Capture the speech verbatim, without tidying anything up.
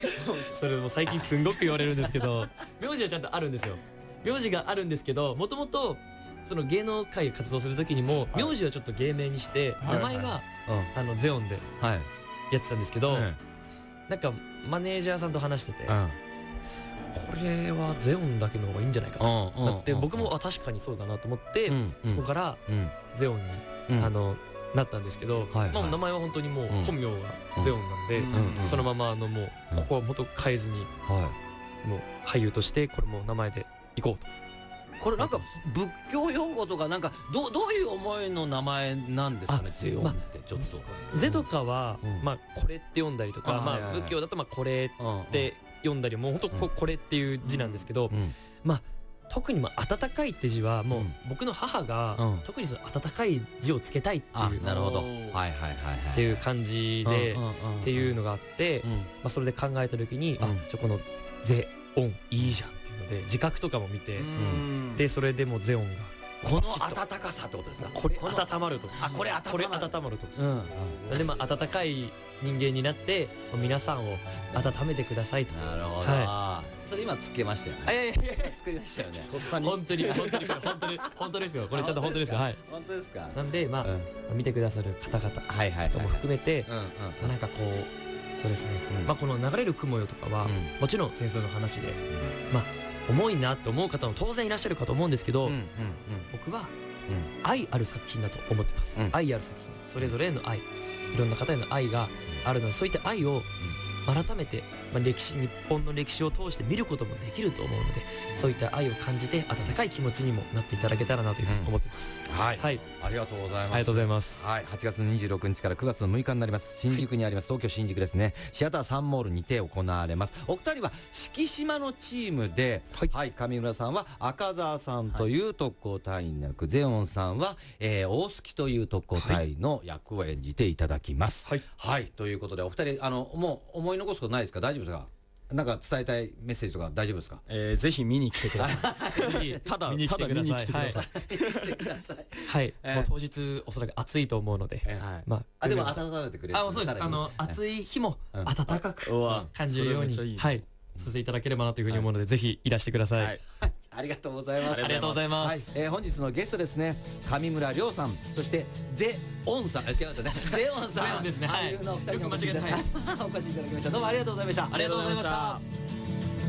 それも最近すんごく言われるんですけど、名字はちゃんとあるんですよ。名字があるんですけど、もともとその芸能界活動する時にも名字はちょっと芸名にして、名前はあのゼオンでやってたんですけど、なんかマネージャーさんと話してて、これはゼオンだけの方がいいんじゃないかとなって、僕もあ確かにそうだなと思って、そこからゼオンにあのなったんですけど、まあ名前は本当にもう本名がゼオンなんで、そのままあのもうここは本当変えずに、もう俳優としてこれも名前でいこうと。 これなんか仏教用語とかなんかどどういう思いの名前なんですかね、ゼオンってちょっと。 ゼとかはまあこれって読んだりとか、まあ仏教だとまあこれって読んだり、もう本当これっていう字なんですけど、まあ特にまあ温かいって字はもう僕の母が特にその温かい字をつけたいっていう、 なるほど、はいはいはいはいっていう感じでっていうのがあって、まあそれで考えた時に、あじゃこのゼオンいいじゃんっていうので字画とかも見て、でそれでもうゼオンがこの温かさってことですか。 これ温まると、 あこれ温まると、でまあ温かい人間になって皆さんを温めてくださいと。 なるほど、それ今つけましたよね。 いやいやいや作りましたよね。 本当に本当に本当に本当ですよ。これちゃんと本当ですよ。はい。 本当ですか。 なんでまあ見てくださる方々とも含めて、なんかこうそうですね。まあこの流れる雲よとかはもちろん戦争の話で、まあ重いなって思う方も当然いらっしゃるかと思うんですけど、僕は愛ある作品だと思ってます。愛ある作品、それぞれの愛、いろんな方への愛があるので、そういった愛を改めて、まあ、歴史日本の歴史を通して見ることもできると思うので、そういった愛を感じて温かい気持ちにもなっていただけたらなというふうに思ってます。 はい、はい、ありがとうございます。 ありがとうございます。 はい、はちがつのにじゅうろくにちからくがつのむいかになります、新宿にあります、東京新宿ですね、シアターサンモールにて行われます。お二人は敷島のチームで、はい、はい、上村さんは赤澤さんという特攻隊員の役、はい、ゼオンさんは、えー、大月という特攻隊員の役を演じていただきます。はい、はい、ということでお二人あのもう思い残すことないですか。大丈夫ですか。なんか伝えたいメッセージとか大丈夫ですか。 えー、ぜひ見に来てください。ただ見に来てください。はい。もう当日おそらく暑いと思うので、 まあでも温めてくれる。 あ、そうです。あの暑い日も暖かく感じるように、はい、させていただければなというふうに思うので、ぜひいらしてください。 ありがとうございます。 ありがとうございます。 え本日のゲストですね、上村亮さん、そしてゼオンさん、違うんですよね。ゼオンさんですね。 俳優のお二人にお越しいただきました。どうもありがとうございました。 ありがとうございました。